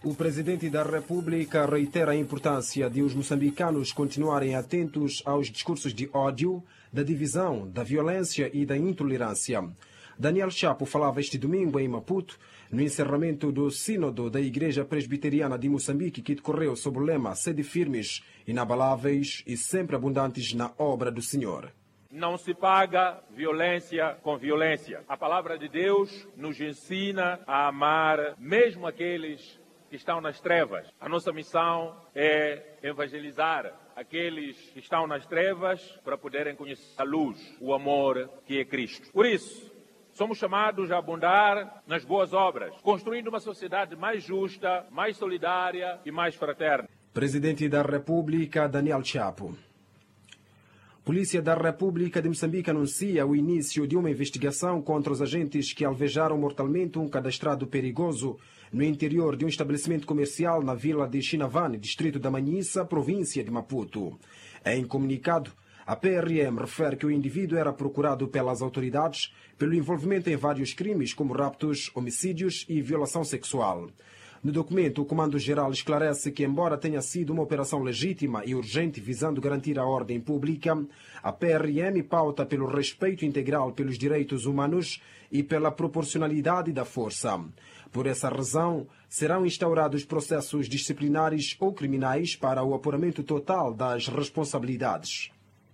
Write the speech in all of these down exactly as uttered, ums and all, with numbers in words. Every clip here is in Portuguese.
O Presidente da República reitera a importância de os moçambicanos continuarem atentos aos discursos de ódio, da divisão, da violência e da intolerância. Daniel Chapo falava este domingo em Maputo, no encerramento do Sínodo da Igreja Presbiteriana de Moçambique, que decorreu sob o lema Sede firmes, inabaláveis e sempre abundantes na obra do Senhor. Não se paga violência com violência. A palavra de Deus nos ensina a amar mesmo aqueles que estão nas trevas. A nossa missão é evangelizar aqueles que estão nas trevas para poderem conhecer a luz, o amor que é Cristo. Por isso, somos chamados a abundar nas boas obras, construindo uma sociedade mais justa, mais solidária e mais fraterna. Presidente da República, Daniel Chapo. Polícia da República de Moçambique anuncia o início de uma investigação contra os agentes que alvejaram mortalmente um cadastrado perigoso no interior de um estabelecimento comercial na vila de Chinavane, distrito da Manhissa, província de Maputo. Em comunicado, a P R M refere que o indivíduo era procurado pelas autoridades pelo envolvimento em vários crimes, como raptos, homicídios e violação sexual. No documento, o Comando-Geral esclarece que, embora tenha sido uma operação legítima e urgente visando garantir a ordem pública, a P R M pauta pelo respeito integral pelos direitos humanos e pela proporcionalidade da força. Por essa razão, serão instaurados processos disciplinares ou criminais para o apuramento total das responsabilidades.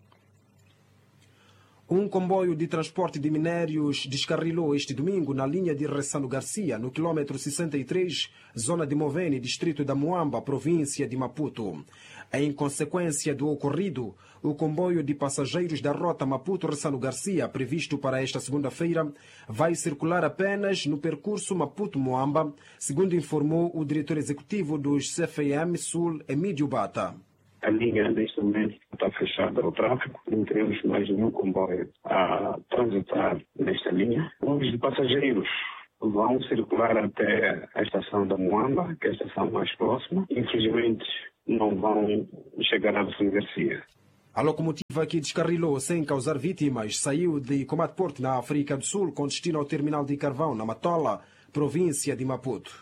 Um comboio de transporte de minérios descarrilou este domingo na linha de Ressano Garcia, no quilômetro sessenta e três, zona de Movene, distrito da Muamba, província de Maputo. Em consequência do ocorrido, o comboio de passageiros da rota Maputo-Ressano Garcia, previsto para esta segunda-feira, vai circular apenas no percurso Maputo-Muamba, segundo informou o diretor executivo dos C F M Sul, Emílio Bata. A linha, neste momento, está fechada ao tráfego. Não temos mais nenhum comboio a transitar nesta linha. Os passageiros vão circular até a estação da Muamba, que é a estação mais próxima. Infelizmente, não vão chegar a Ressano Garcia. A locomotiva que descarrilou sem causar vítimas saiu de Comatporte, na África do Sul, com destino ao terminal de carvão, na Matola, província de Maputo.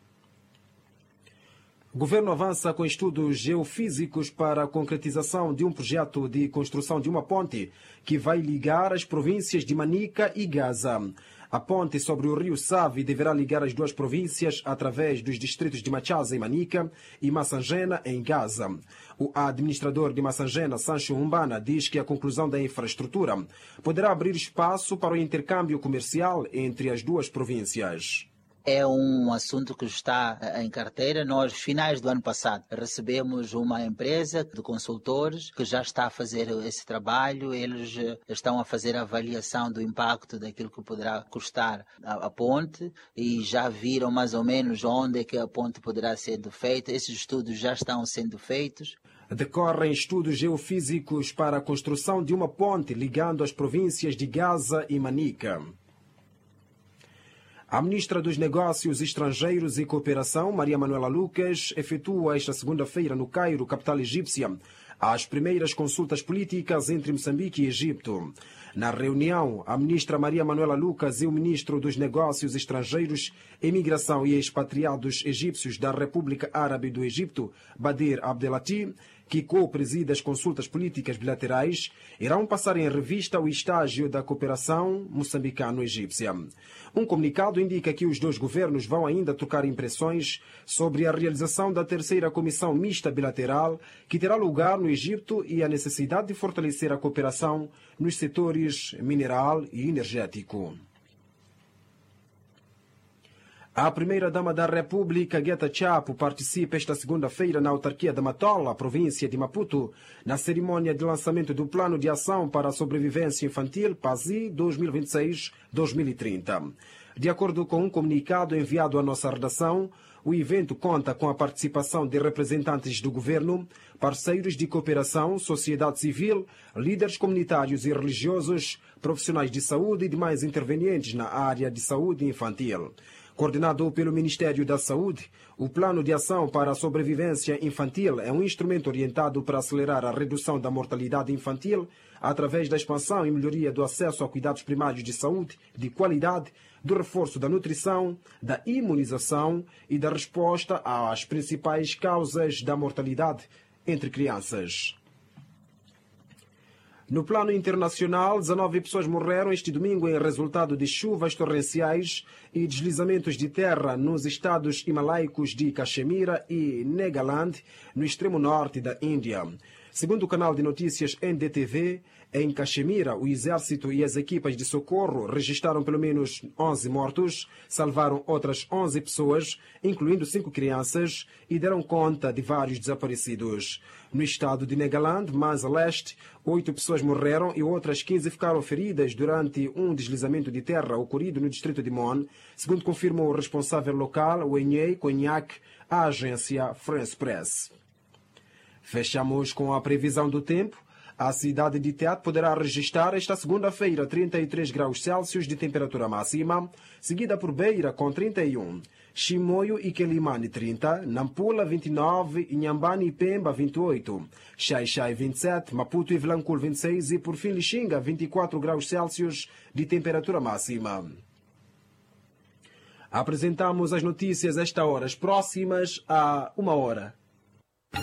O governo avança com estudos geofísicos para a concretização de um projeto de construção de uma ponte que vai ligar as províncias de Manica e Gaza. A ponte sobre o rio Save deverá ligar as duas províncias através dos distritos de Machaza, em Manica, e Massangena, em Gaza. O administrador de Massangena, Sancho Umbana, diz que a conclusão da infraestrutura poderá abrir espaço para o intercâmbio comercial entre as duas províncias. É um assunto que está em carteira. Nós, finais do ano passado, recebemos uma empresa de consultores que já está a fazer esse trabalho. Eles estão a fazer a avaliação do impacto daquilo que poderá custar a, a ponte e já viram mais ou menos onde é que a ponte poderá ser feita. Esses estudos já estão sendo feitos. Decorrem estudos geofísicos para a construção de uma ponte ligando as províncias de Gaza e Manica. A ministra dos Negócios Estrangeiros e Cooperação, Maria Manuela Lucas, efetua esta segunda-feira no Cairo, capital egípcia, as primeiras consultas políticas entre Moçambique e Egito. Na reunião, a ministra Maria Manuela Lucas e o ministro dos Negócios Estrangeiros, Imigração e Expatriados Egípcios da República Árabe do Egito, Badir Abdelati, que co-preside as consultas políticas bilaterais, irão passar em revista o estágio da cooperação moçambicano-egípcia. Um comunicado indica que os dois governos vão ainda trocar impressões sobre a realização da terceira comissão mista bilateral, que terá lugar no Egito, e a necessidade de fortalecer a cooperação nos setores mineral e energético. A primeira-dama da República, Gueta Chapo, participa esta segunda-feira na autarquia da Matola, província de Maputo, na cerimônia de lançamento do Plano de Ação para a Sobrevivência Infantil, P A S I dois mil e vinte e seis a dois mil e trinta. De acordo com um comunicado enviado à nossa redação, o evento conta com a participação de representantes do governo, parceiros de cooperação, sociedade civil, líderes comunitários e religiosos, profissionais de saúde e demais intervenientes na área de saúde infantil. Coordenado pelo Ministério da Saúde, o Plano de Ação para a Sobrevivência Infantil é um instrumento orientado para acelerar a redução da mortalidade infantil através da expansão e melhoria do acesso a cuidados primários de saúde de qualidade, do reforço da nutrição, da imunização e da resposta às principais causas da mortalidade entre crianças. No plano internacional, dezenove pessoas morreram este domingo em resultado de chuvas torrenciais e deslizamentos de terra nos estados himalaicos de Caxemira e Nagaland, no extremo norte da Índia. Segundo o canal de notícias N D T V, em Caxemira, o exército e as equipas de socorro registraram pelo menos onze mortos, salvaram outras onze pessoas, incluindo cinco crianças, e deram conta de vários desaparecidos. No estado de Nagaland, mais a leste, oito pessoas morreram e outras quinze ficaram feridas durante um deslizamento de terra ocorrido no distrito de Mon, segundo confirmou o responsável local, o Enhei Cognac, à agência France Press. Fechamos com a previsão do tempo. A cidade de Teat poderá registrar esta segunda-feira trinta e três graus Celsius de temperatura máxima, seguida por Beira com trinta e um, Chimoio e Quelimane trinta, Nampula vinte e nove, Inhambane e Pemba vinte e oito, Xai-Xai vinte e sete, Maputo e Vilanculo vinte e seis e por fim Lixinga vinte e quatro graus Celsius de temperatura máxima. Apresentamos as notícias esta hora, próximas a uma hora.